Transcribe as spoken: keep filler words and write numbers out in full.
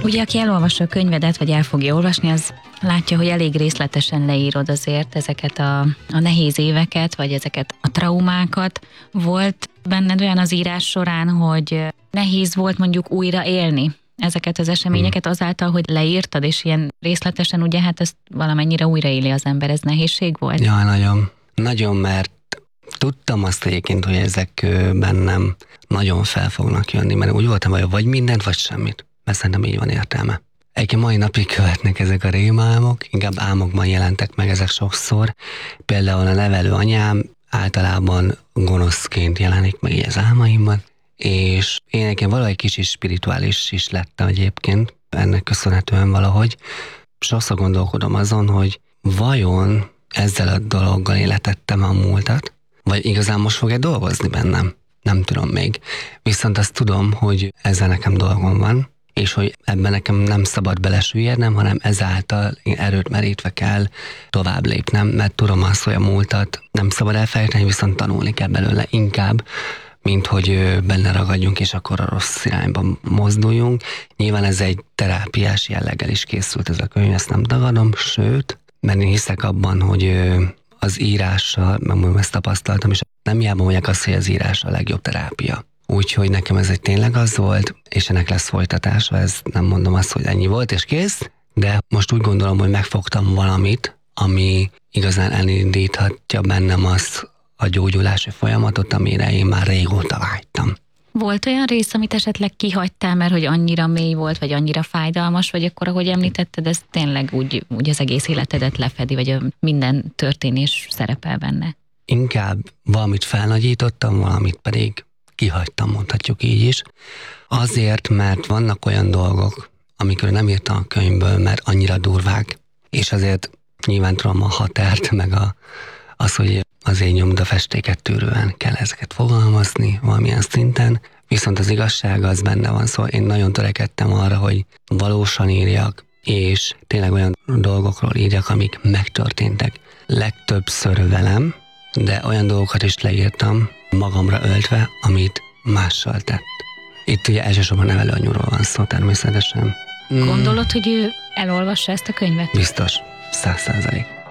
Ugye, aki elolvassa a könyvedet, vagy el fogja olvasni, az látja, hogy elég részletesen leírod azért ezeket a, a nehéz éveket, vagy ezeket a traumákat. Volt benned olyan az írás során, hogy nehéz volt mondjuk újra élni ezeket az eseményeket azáltal, hogy leírtad, és ilyen részletesen, ugye, hát ezt valamennyire újraéli az ember, ez nehézség volt? Ja, nagyon. Nagyon, mert tudtam azt egyébként, hogy ezek bennem nagyon fel fognak jönni, mert úgy voltam, hogy vagy mindent, vagy semmit. Mert szerintem így van értelme. Egyébként mai napig követnek ezek a rémálmok, inkább álmokban jelentek meg ezek sokszor. Például a nevelő anyám általában gonoszként jelenik meg így az álmaimban, és én nekem valahogy kicsit spirituális is lettem egyébként, ennek köszönhetően valahogy. Sokszor gondolkodom azon, hogy vajon ezzel a dologgal életettem a múltat, vagy igazán most fog-e dolgozni bennem? Nem tudom még. Viszont azt tudom, hogy ezzel nekem dolgom van, és hogy ebben nekem nem szabad belesüllyednem, hanem ezáltal erőt merítve kell tovább lépnem, mert tudom azt, hogy a múltat nem szabad elfelejteni, viszont tanulni kell belőle inkább, mint hogy benne ragadjunk, és akkor a rossz irányba mozduljunk. Nyilván ez egy terápiás jelleggel is készült ez a könyv, ezt nem tagadom, sőt, mert én hiszek abban, hogy az írással, meg ezt tapasztaltam, és nem hiába mondják azt, hogy az írás a legjobb terápia. Úgyhogy nekem ez egy tényleg az volt, és ennek lesz folytatása, ez nem mondom azt, hogy ennyi volt, és kész, de most úgy gondolom, hogy megfogtam valamit, ami igazán elindíthatja bennem azt a gyógyulási folyamatot, amire én már régóta vágytam. Volt olyan rész, amit esetleg kihagytál, mert hogy annyira mély volt, vagy annyira fájdalmas, vagy akkor, ahogy említetted, ez tényleg úgy, úgy az egész életedet lefedi, vagy minden történés szerepel benne? Inkább valamit felnagyítottam, valamit pedig kihagytam, mondhatjuk így is. Azért, mert vannak olyan dolgok, amikről nem írtam a könyvből, mert annyira durvák, és azért nyilván tudom a határt, meg a, az, hogy az én nyomdafestéket tűrően kell ezeket fogalmazni valamilyen szinten, viszont az igazság az benne van, szóval én nagyon törekedtem arra, hogy valósan írjak, és tényleg olyan dolgokról írjak, amik megtörténtek. Legtöbbször velem, de olyan dolgokat is leírtam magamra öltve, amit mással tett. Itt ugye elsősorban nevelőanyúról van szó természetesen. Gondolod, hogy ő elolvassa ezt a könyvet? Biztos, száz százalék.